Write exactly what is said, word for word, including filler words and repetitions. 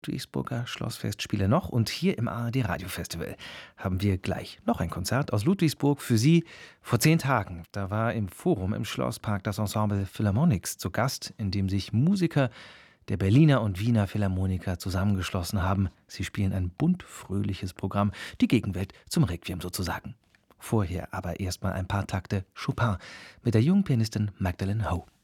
Duisburger Schlossfestspiele noch. Und hier im A R D Radiofestival haben wir gleich noch ein Konzert aus Ludwigsburg für Sie vor zehn Tagen. Da war im Forum im Schlosspark das Ensemble Philharmonics zu Gast, in dem sich Musiker der Berliner und Wiener Philharmoniker zusammengeschlossen haben. Sie spielen ein bunt fröhliches Programm, die Gegenwelt zum Requiem sozusagen. Vorher aber erstmal ein paar Takte Chopin mit der jungen Pianistin Magdalene Ho.